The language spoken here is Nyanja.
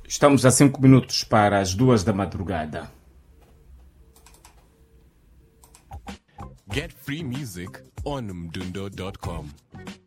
Estamos a 5 minutos para as 2 da madrugada. Get free music on mdundo.com.